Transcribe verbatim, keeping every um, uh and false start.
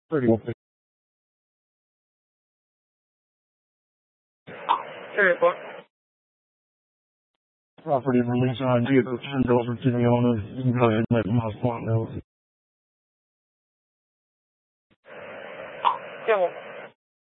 Pretty well. Area four. Property release I D that's turned over to the owner. You can go ahead and let my spot know. Yeah, well.